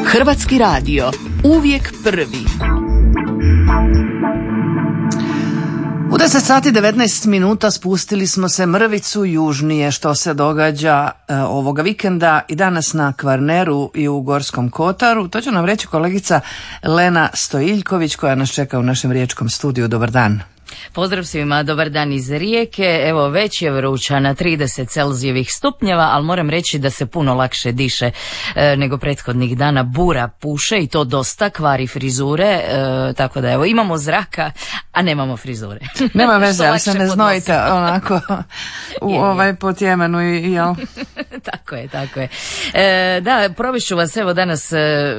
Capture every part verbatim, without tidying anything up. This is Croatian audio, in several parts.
Hrvatski radio, uvijek prvi. U deset sati devetnaest minuta spustili smo se mrvicu južnije što se događa e, ovoga vikenda i danas na Kvarneru i u Gorskom Kotaru. To će nam reći kolegica Lena Stojiljković koja nas čeka u našem riječkom studiju. Dobar dan. Pozdrav svima, dobar dan iz Rijeke. Evo, već je vruća na trideset celzijevih stupnjeva, ali moram reći da se puno lakše diše e, nego prethodnih dana. Bura puše i to dosta, kvari frizure, e, tako da evo, imamo zraka, a nemamo frizure. Nema veze, ali se ne znojite onako u je, ovaj po Tjemenu i jel? Tako je, tako je. E, da, provešću vas evo danas e,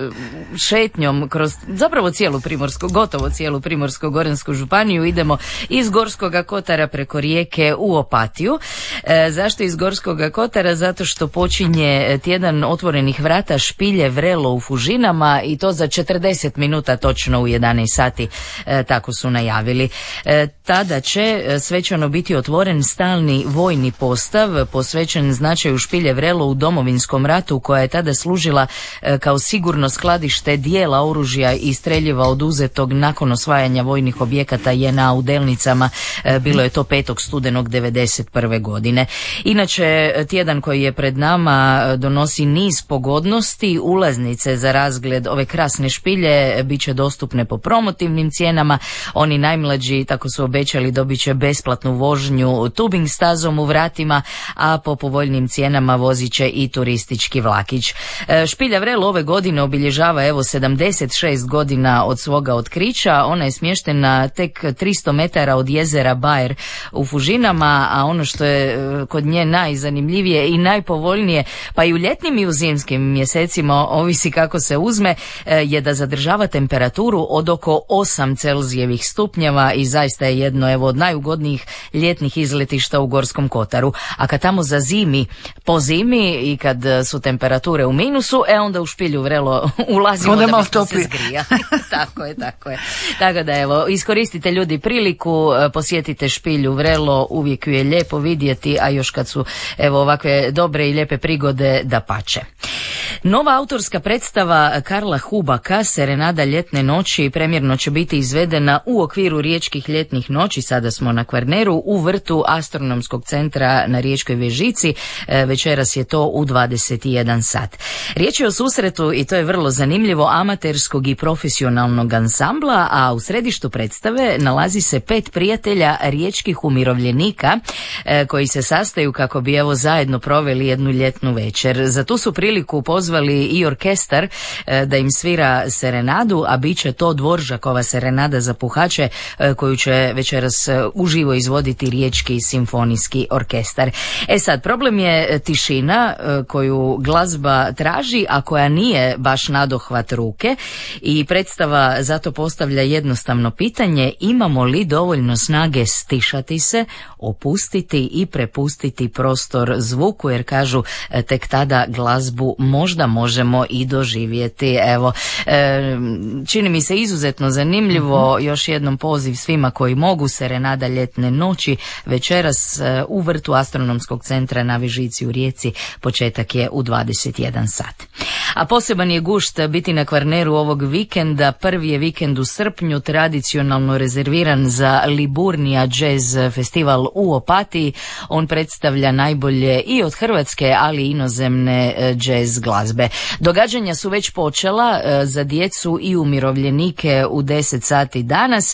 šetnjom kroz zapravo cijelu Primorsko, gotovo cijelu Primorsko-goransku županiju. Idemo iz Gorskoga Kotara preko Rijeke u Opatiju. E, zašto iz Gorskoga Kotara? Zato što počinje tjedan otvorenih vrata Špilje Vrelo u Fužinama i to za četrdeset minuta točno u jedanaest sati, e, tako su najavili. E, tada će svečano biti otvoren stalni vojni postav posvećen značaju Špilje Vrelo u Domovinskom ratu, koja je tada služila e, kao sigurno skladište dijela oružja i streljiva oduzetog nakon osvajanja vojnih objekata J N A u Delnicama. E, bilo je to petog studenog devedeset prve godine. Inače, tjedan koji je pred nama donosi niz pogodnosti. Ulaznice za razgled ove krasne špilje bit će dostupne po promotivnim cijenama. Oni najmlađi, tako su obećali, dobit će besplatnu vožnju tubing stazom u vratima, a po povoljnim cijenama vozit će i turistički vlakić. E, Špilja Vrelo ove godine obilježava evo sedamdeset šest godina od svoga otkrića. Ona je smještena tek tristo metara od jezera Bajer u Fužinama, a ono što je kod nje najzanimljivije i najpovoljnije, pa i u ljetnim i u zimskim mjesecima, ovisi kako se uzme, je da zadržava temperaturu od oko osam celzijevih stupnjeva i zaista je jedno evo od najugodnijih ljetnih izletišta u Gorskom Kotaru. A kad tamo zazimi po zimi i kad su temperature u minusu, e onda u Špilju Vrelo ulazimo da bismo se zgrija. Tako je, tako je. Tako da evo, iskoristite ljudi priliku, posjetite Špilju Vrelo, uvijek ju je lijepo vidjeti, a još kad su evo ovakve dobre i lijepe prigode, dapače. Nova autorska predstava Karla Hubaka, Serenada ljetne noći, premjerno će biti izvedena u okviru Riječkih ljetnih noći. Sada smo na Kvarneru u vrtu Astronomskog centra na Riječkoj Vežici. Večeras je to u dvadeset jedan sat. Riječ je o susretu, i to je vrlo zanimljivo, amaterskog i profesionalnog ansambla, a u središtu predstave nalazi se pet prijatelja riječkih umirovljenika koji se sastaju kako bi evo zajedno proveli jednu ljetnu večer. Za tu su priliku pozvali i orkestar da im svira serenadu, a bit će to Dvoržakova serenada za puhače koju će večeras uživo izvoditi Riječki simfonijski orkestar. E sad, problem je tišina koju glazba traži, a koja nije baš nadohvat ruke, i predstava zato postavlja jednostavno pitanje: imamo li dovoljno snage stišati se, opustiti i prepustiti prostor zvuku, jer kažu tek tada glazbu možda možemo i doživjeti. Evo, e, čini mi se izuzetno zanimljivo. Mm-hmm. Još jednom poziv svima koji mogu, Serenada ljetne noći večeras e, u vrtu Astronomskog centra na Vežici u Rijeci. Početak je u dvadeset jedan sat. A poseban je gušt biti na Kvarneru ovog vikenda. Prvi je vikend u srpnju, tradicionalno rezerviran za Liburnija Jazz Festival u Opatiji. On predstavlja najbolje i od hrvatske, ali i inozemne jazz glazbe. Događanja su već počela za djecu i umirovljenike u deset sati danas.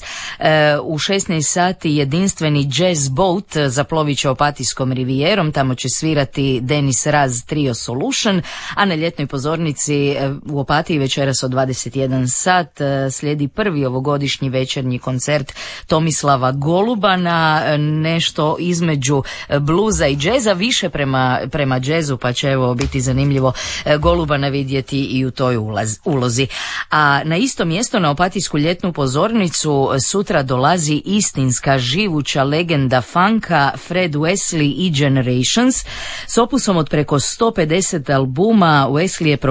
U šesnaest sati jedinstveni jazz boat zaplovit će Opatijskom rivijerom. Tamo će svirati Denis Raz Trio Solution, a na ljetnoj pozornici u Opatiji večeras od dvadeset jedan sat slijedi prvi ovogodišnji večernji koncert Tomislava Golubana, nešto između bluza i džeza, više prema, prema džezu, pa će evo biti zanimljivo Golubana vidjeti i u toj ulaz, ulozi. A na isto mjesto, na Opatijsku ljetnu pozornicu, sutra dolazi istinska živuća legenda funka Fred Wesley i Generations. S opusom od preko sto pedeset albuma Wesley je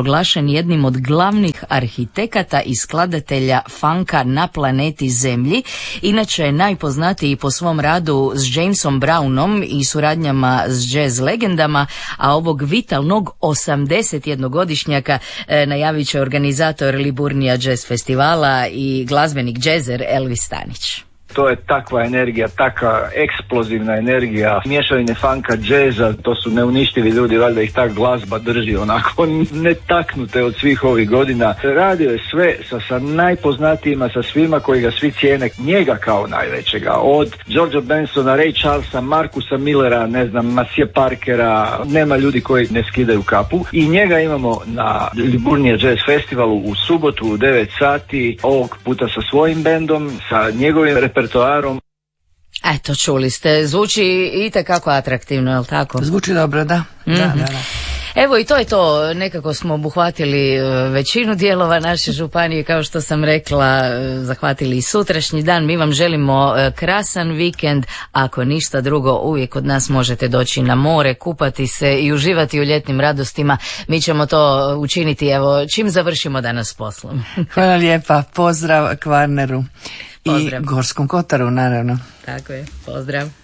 proglašen jednim od glavnih arhitekata i skladatelja funka na planeti Zemlji. Inače je najpoznatiji po svom radu s Jamesom Brownom i suradnjama s jazz legendama, a ovog vitalnog osamdesetjednogodišnjaka e, najavit će organizator Liburnija Jazz Festivala i glazbenik džezer Elvis Stanić. To je takva energija, takva eksplozivna energija, mješavine funka, džeza, to su neuništivi ljudi, valjda ih ta glazba drži onako netaknute od svih ovih godina. Radio je sve sa, sa najpoznatijima, sa svima koji ga svi cijene, njega kao najvećega, od Georgea Bensona, Ray Charlesa, Marcusa Millera, ne znam, Masija Parkera, nema ljudi koji ne skidaju kapu i njega imamo na Liburnija Jazz Festivalu u subotu u devet sati, ovog puta sa svojim bendom, sa njegovim repertoarom. Eto, čuli ste, zvuči itekako atraktivno, je li tako? Zvuči dobro, da. Mm-hmm. da, da, da. Evo i to je to, nekako smo obuhvatili većinu dijelova naše županije, kao što sam rekla, zahvatili i sutrašnji dan. Mi vam želimo krasan vikend, ako ništa drugo, uvijek od nas možete doći na more, kupati se i uživati u ljetnim radostima. Mi ćemo to učiniti, evo, čim završimo danas s poslom. Hvala lijepa, pozdrav Kvarneru. Pozdrav. I Gorskom Kotaru, naravno. Tako je, pozdrav.